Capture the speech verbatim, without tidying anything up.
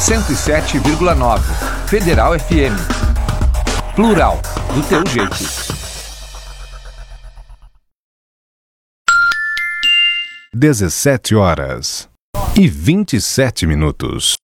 cento e sete vírgula nove. Federal F M. Plural, do teu jeito. dezessete horas e vinte e sete minutos.